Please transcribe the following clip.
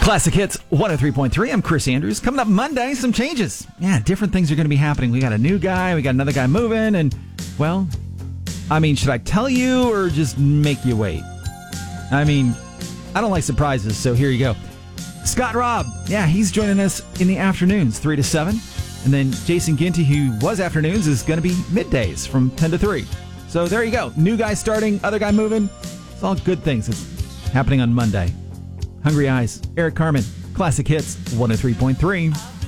Classic Hits 103.3. I'm Chris Andrews. Coming up Monday, some changes. Yeah, different things are going to be happening. We got a new guy, we got another guy moving, and, well, should I tell you or just make you wait? I don't like surprises, so here you go. Scott Robb, yeah, he's joining us in the afternoons, 3 to 7. And then Jason Ginty, who was afternoons, is going to be middays from 10 to 3. So there you go. New guy starting, other guy moving. It's all good things. It's happening on Monday. Hungry Eyes, Eric Carmen, Classic Hits 103.3.